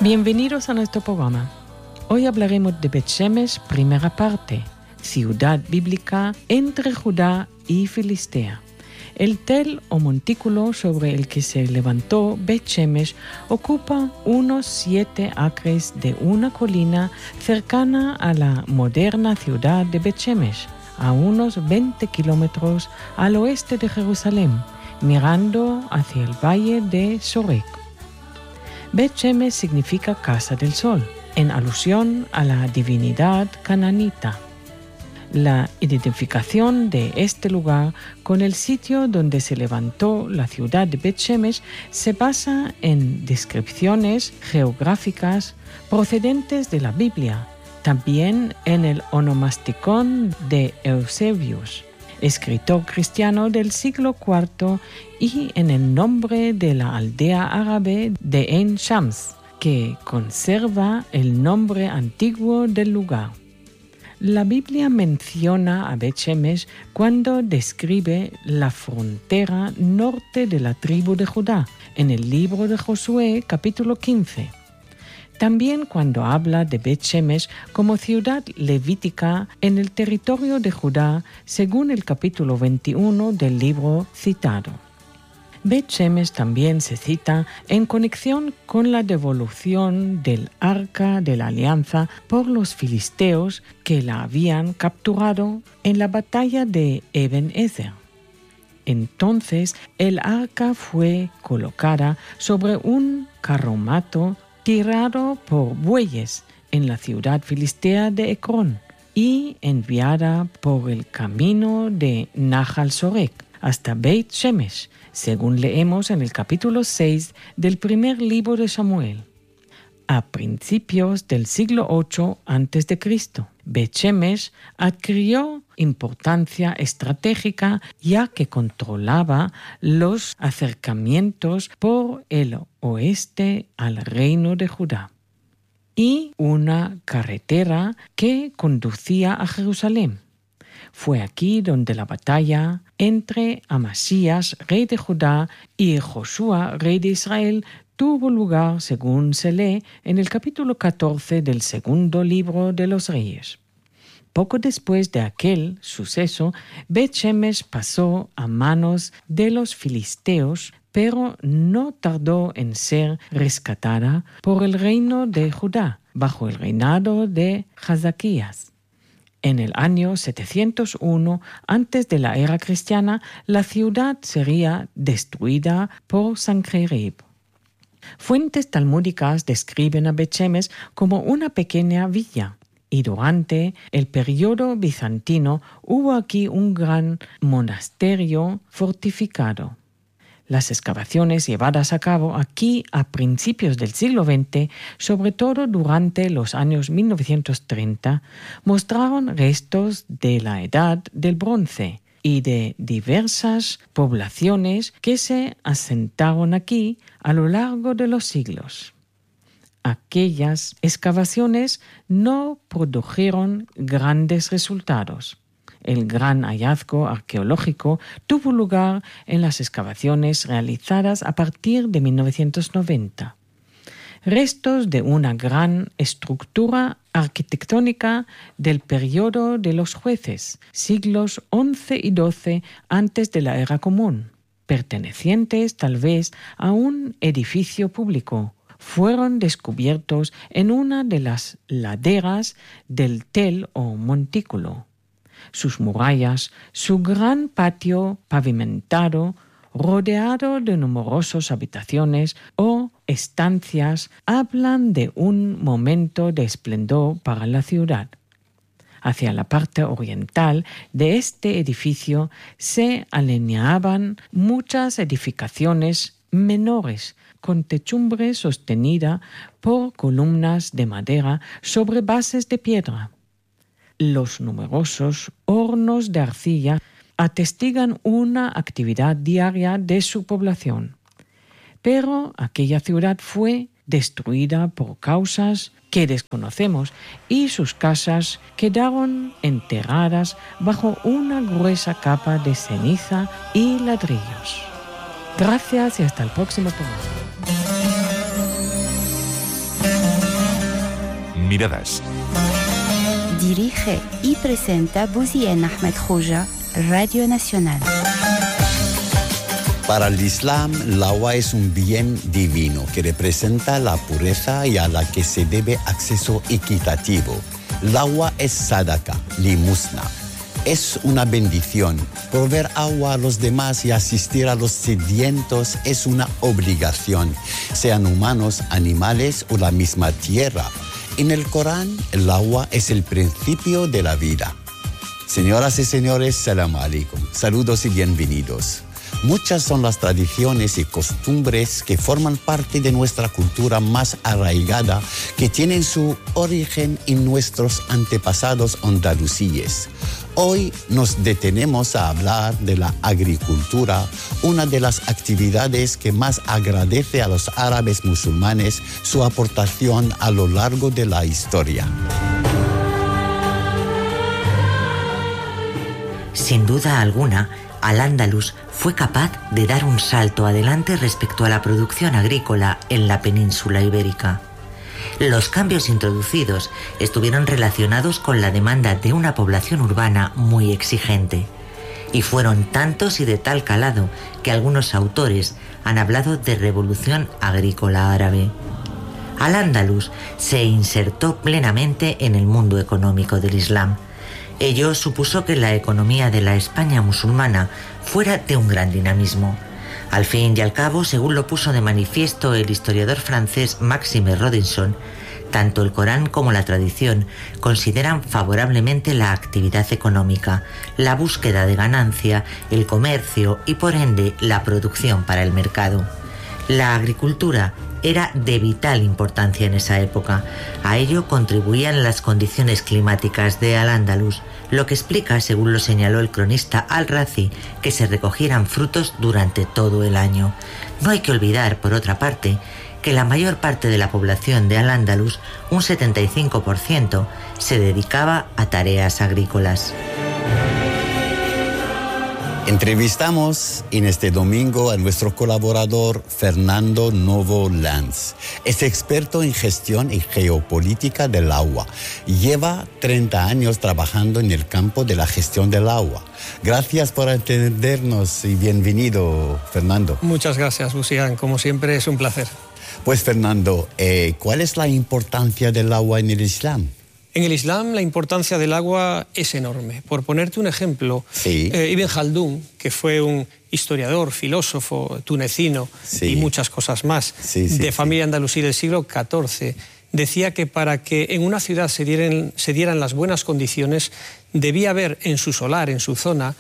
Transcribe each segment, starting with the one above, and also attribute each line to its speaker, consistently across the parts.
Speaker 1: Bienvenidos a nuestro programa. Hoy hablaremos de Bet Shemesh, primera parte, ciudad bíblica entre Judá y Filistea. El tel o montículo sobre el que se levantó Bet Shemesh ocupa unos 7 acres de una colina cercana a la moderna ciudad de Bet Shemesh, a unos 20 kilómetros al oeste de Jerusalén, mirando hacia el valle de Sorek. Bet Shemesh significa casa del sol, en alusión a la divinidad cananita. La identificación de este lugar con el sitio donde se levantó la ciudad de Bet Shemesh se basa en descripciones geográficas procedentes de la Biblia, también en el onomasticón de Eusebius, escritor cristiano del siglo IV, y en el nombre de la aldea árabe de Ein Shams, que conserva el nombre antiguo del lugar. La Biblia menciona a Bet Shemesh cuando describe la frontera norte de la tribu de Judá, en el libro de Josué, capítulo 15. También cuando habla de Bet Shemesh como ciudad levítica en el territorio de Judá, según el capítulo 21 del libro citado. Bet Shemesh también se cita en conexión con la devolución del Arca de la Alianza por los filisteos que la habían capturado en la batalla de Eben Ezer. Entonces el arca fue colocada sobre un carromato tirado por bueyes en la ciudad filistea de Ecrón y enviada por el camino de Nahal Sorek hasta Bet Shemesh, según leemos en el capítulo 6 del primer libro de Samuel. A principios del siglo VIII a.C., Bet Shemesh adquirió importancia estratégica ya que controlaba los acercamientos por el oeste al reino de Judá y una carretera que conducía a Jerusalén. Fue aquí donde la batalla entre Amasías, rey de Judá, y Josué, rey de Israel, tuvo lugar, según se lee en el capítulo 14 del segundo libro de los Reyes. Poco después de aquel suceso, Bet Shemesh pasó a manos de los filisteos, pero no tardó en ser rescatada por el reino de Judá, bajo el reinado de Jazaquías. En el año 701, antes de la era cristiana, la ciudad sería destruida por Sanjerib. Fuentes talmúdicas describen a Bet Shemesh como una pequeña villa, y durante el periodo bizantino hubo aquí un gran monasterio fortificado. Las excavaciones llevadas a cabo aquí a principios del siglo XX, sobre todo durante los años 1930, mostraron restos de la Edad del Bronce y de diversas poblaciones que se asentaron aquí a lo largo de los siglos. Aquellas excavaciones no produjeron grandes resultados. El gran hallazgo arqueológico tuvo lugar en las excavaciones realizadas a partir de 1990. Restos de una gran estructura arquitectónica del periodo de los jueces, siglos XI y XII antes de la era común, pertenecientes tal vez a un edificio público, fueron descubiertos en una de las laderas del tel o montículo. Sus murallas, su gran patio pavimentado, rodeado de numerosas habitaciones o estancias, hablan de un momento de esplendor para la ciudad. Hacia la parte oriental de este edificio se alineaban muchas edificaciones menores, con techumbre sostenida por columnas de madera sobre bases de piedra. Los numerosos hornos de arcilla atestigan una actividad diaria de su población. Pero aquella ciudad fue destruida por causas que desconocemos y sus casas quedaron enterradas bajo una gruesa capa de ceniza y ladrillos. Gracias y hasta el próximo programa.
Speaker 2: miradas.
Speaker 3: Dirige y presenta Bouzien Ahmed Khouja, Radio Nacional.
Speaker 4: Para el Islam, el agua es un bien divino que representa la pureza y a la que se debe acceso equitativo. El agua es sadaqa, limosna. Es una bendición. Proveer agua a los demás y asistir a los sedientos es una obligación, sean humanos, animales o la misma tierra. En el Corán, el agua es el principio de la vida. Señoras y señores, salam alaikum. Saludos y bienvenidos. Muchas son las tradiciones y costumbres que forman parte de nuestra cultura más arraigada, que tienen su origen en nuestros antepasados andalusíes. Hoy nos detenemos a hablar de la agricultura, una de las actividades que más agradece a los árabes musulmanes su aportación a lo largo de la historia.
Speaker 5: Sin duda alguna, Al-Ándalus fue capaz de dar un salto adelante respecto a la producción agrícola en la península ibérica. Los cambios introducidos estuvieron relacionados con la demanda de una población urbana muy exigente, y fueron tantos y de tal calado que algunos autores han hablado de revolución agrícola árabe. Al-Ándalus se insertó plenamente en el mundo económico del Islam. Ello supuso que la economía de la España musulmana fuera de un gran dinamismo. Al fin y al cabo, según lo puso de manifiesto el historiador francés Maxime Rodinson, tanto el Corán como la tradición consideran favorablemente la actividad económica, la búsqueda de ganancia, el comercio y por ende la producción para el mercado. La agricultura era de vital importancia en esa época. A ello contribuían las condiciones climáticas de Al-Ándalus, lo que explica, según lo señaló el cronista Al-Razi, que se recogieran frutos durante todo el año. No hay que olvidar, por otra parte, que la mayor parte de la población de Al-Ándalus, un 75%, se dedicaba a tareas agrícolas.
Speaker 4: Entrevistamos en este domingo a nuestro colaborador Fernando Novo Lanz. Es experto en gestión y geopolítica del agua. Lleva 30 años trabajando en el campo de la gestión del agua. Gracias por atendernos y bienvenido, Fernando.
Speaker 6: Muchas gracias, Bouzien. Como siempre, es un placer.
Speaker 4: Pues, Fernando, ¿cuál es la importancia del agua en el Islam?
Speaker 6: En el Islam la importancia del agua es enorme. Por ponerte un ejemplo,
Speaker 4: sí.
Speaker 6: Ibn Khaldún, que fue un historiador, filósofo tunecino y muchas cosas más, de familia andalusí del siglo XIV, decía que para que en una ciudad se dieran las buenas condiciones, debía haber en su solar, en su zona,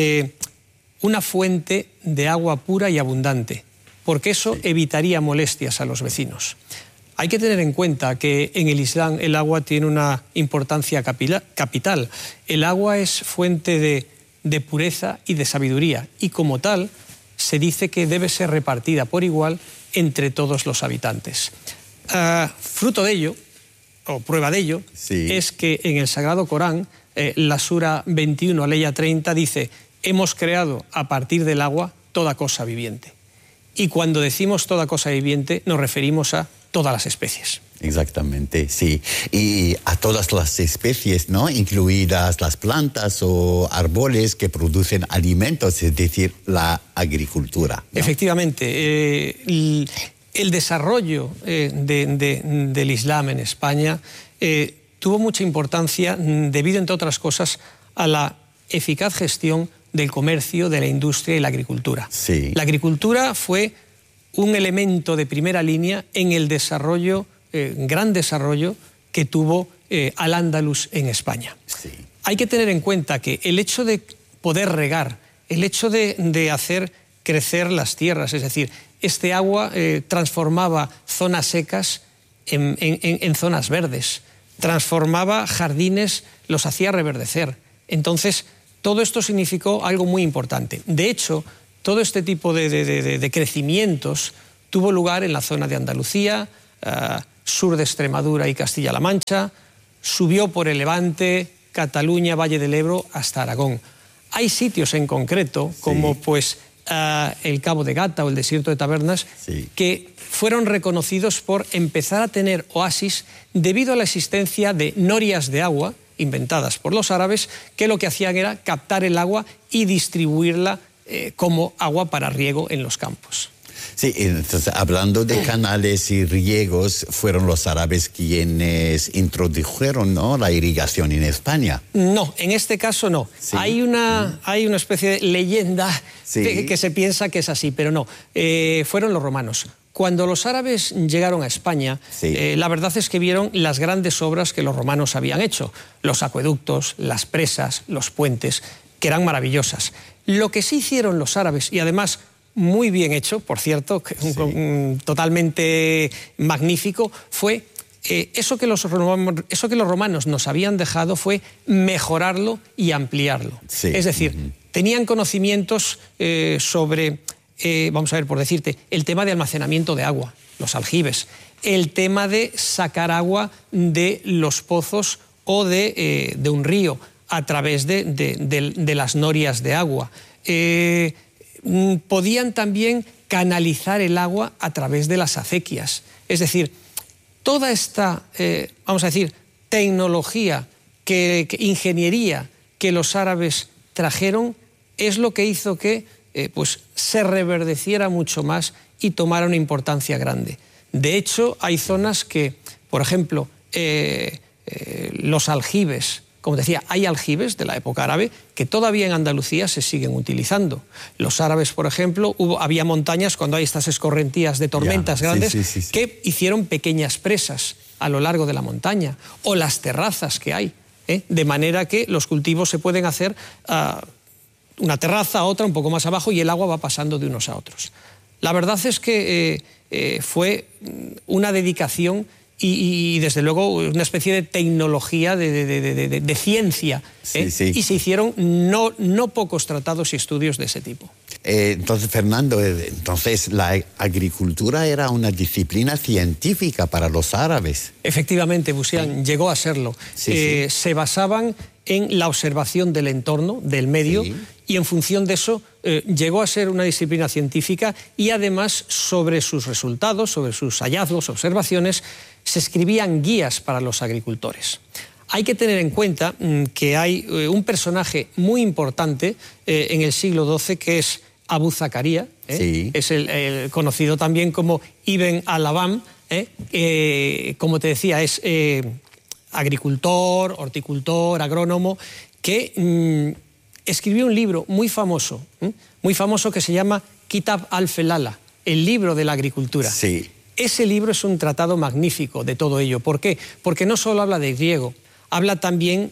Speaker 6: una fuente de agua pura y abundante, porque eso evitaría molestias a los vecinos. Hay que tener en cuenta que en el Islam el agua tiene una importancia capital. El agua es fuente de pureza y de sabiduría, y como tal se dice que debe ser repartida por igual entre todos los habitantes. Fruto de ello, o prueba de ello, es que en el Sagrado Corán, la Sura 21, aleya 30, dice: hemos creado a partir del agua toda cosa viviente. Y cuando decimos toda cosa viviente nos referimos a todas las especies.
Speaker 4: Exactamente, sí. Y a todas las especies, ¿no? Incluidas las plantas o árboles que producen alimentos, es decir, la agricultura, ¿no?
Speaker 6: Efectivamente. El desarrollo del Islam en España tuvo mucha importancia debido, entre otras cosas, a la eficaz gestión del comercio, de la industria y la agricultura.
Speaker 4: Sí.
Speaker 6: La agricultura fue un elemento de primera línea en el desarrollo, gran desarrollo que tuvo Al-Ándalus en España.
Speaker 4: Sí.
Speaker 6: Hay que tener en cuenta que el hecho de poder regar, el hecho de hacer crecer las tierras, es decir, este agua transformaba zonas secas en zonas verdes, transformaba jardines, los hacía reverdecer. Entonces, todo esto significó algo muy importante. De hecho, todo este tipo de crecimientos tuvo lugar en la zona de Andalucía, sur de Extremadura y Castilla-La Mancha, subió por el Levante, Cataluña, Valle del Ebro, hasta Aragón. Hay sitios en concreto, como pues el Cabo de Gata o el desierto de Tabernas, que fueron reconocidos por empezar a tener oasis debido a la existencia de norias de agua inventadas por los árabes, que lo que hacían era captar el agua y distribuirla como agua para riego en los campos.
Speaker 4: Sí, entonces hablando de canales y riegos, fueron los árabes quienes introdujeron, ¿no?, la irrigación en España.
Speaker 6: No, en este caso no. Sí. Hay una especie de leyenda que se piensa que es así, pero no. Fueron los romanos. Cuando los árabes llegaron a España, la verdad es que vieron las grandes obras que los romanos habían hecho. Los acueductos, las presas, los puentes, que eran maravillosas. Lo que sí hicieron los árabes, y además muy bien hecho, por cierto, totalmente magnífico, fue eso que los romanos nos habían dejado, fue mejorarlo y ampliarlo. Es decir, tenían conocimientos sobre, vamos a ver, por decirte, el tema de almacenamiento de agua, los aljibes, el tema de sacar agua de los pozos o de un río a través de las norias de agua. Podían también canalizar el agua a través de las acequias. Es decir, toda esta, vamos a decir, tecnología, ingeniería que los árabes trajeron es lo que hizo que pues, se reverdeciera mucho más y tomara una importancia grande. De hecho, hay zonas que, por ejemplo, los aljibes, como decía, hay aljibes de la época árabe que todavía en Andalucía se siguen utilizando. Los árabes, por ejemplo, había montañas cuando hay estas escorrentías de tormentas grandes que hicieron pequeñas presas a lo largo de la montaña, o las terrazas que hay, de manera que los cultivos se pueden hacer una terraza, otra un poco más abajo, y el agua va pasando de unos a otros. La verdad es que fue una dedicación y desde luego una especie de tecnología, de ciencia, y se hicieron no pocos tratados y estudios de ese tipo.
Speaker 4: Entonces, Fernando, la agricultura era una disciplina científica para los árabes.
Speaker 6: Efectivamente, Busián, llegó a serlo. Se basaban en la observación del entorno, del medio, y en función de eso llegó a ser una disciplina científica, y además sobre sus resultados, sobre sus hallazgos, observaciones, se escribían guías para los agricultores. Hay que tener en cuenta que hay un personaje muy importante en el siglo XII que es Abu Zakaria, es el conocido también como Ibn al-Labam, como te decía, es agricultor, horticultor, agrónomo, que escribió un libro muy famoso que se llama Kitab al-Felala, el libro de la agricultura. Ese libro es un tratado magnífico de todo ello. ¿Por qué? Porque no solo habla de riego, habla también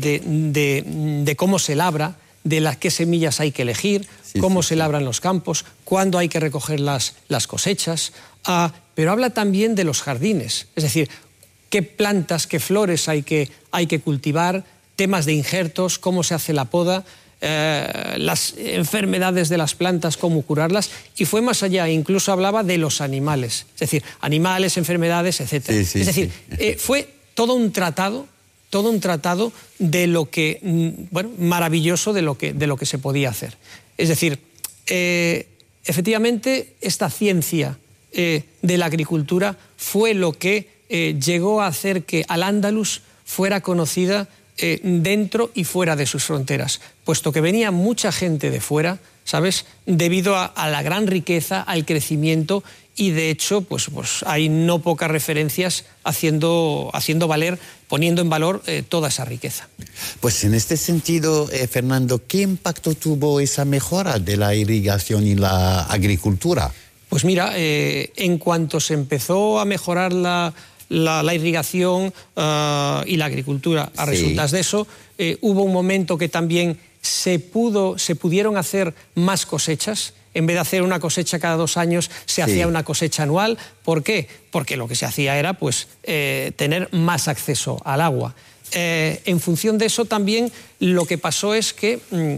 Speaker 6: de cómo se labra, de qué semillas hay que elegir, cómo se labran los campos, cuándo hay que recoger las cosechas, pero habla también de los jardines, es decir, qué plantas, qué flores hay que cultivar, temas de injertos, cómo se hace la poda, las enfermedades de las plantas, cómo curarlas, y fue más allá, incluso hablaba de los animales, es decir, animales, enfermedades, etc. Es decir, fue todo un tratado de lo que, bueno, maravilloso de lo que se podía hacer. Es decir, efectivamente, esta ciencia de la agricultura fue lo que llegó a hacer que Al-Ándalus fuera conocida dentro y fuera de sus fronteras, puesto que venía mucha gente de fuera, ¿sabes?, debido a la gran riqueza, al crecimiento, y de hecho pues hay no pocas referencias haciendo valer, poniendo en valor toda esa riqueza.
Speaker 4: Pues en este sentido, Fernando, ¿qué impacto tuvo esa mejora de la irrigación y la agricultura?
Speaker 6: Pues mira, en cuanto se empezó a mejorar la irrigación y la agricultura a resultas de eso, hubo un momento que también se pudieron hacer más cosechas. En vez de hacer una cosecha cada 2 años, se hacía una cosecha anual. ¿Por qué? Porque lo que se hacía era pues, tener más acceso al agua. En función de eso también lo que pasó es que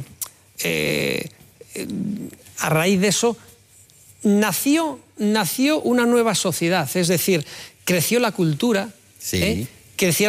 Speaker 6: a raíz de eso nació una nueva sociedad, es decir, creció la cultura, crecieron